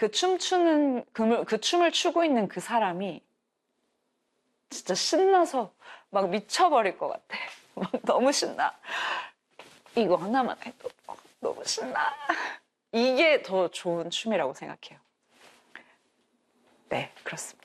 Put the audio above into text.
그 춤을 추고 있는 그 사람이 진짜 신나서 막 미쳐버릴 것 같아. 막 너무 신나. 이거 하나만 해도 너무 신나. 이게 더 좋은 춤이라고 생각해요. 네, 그렇습니다.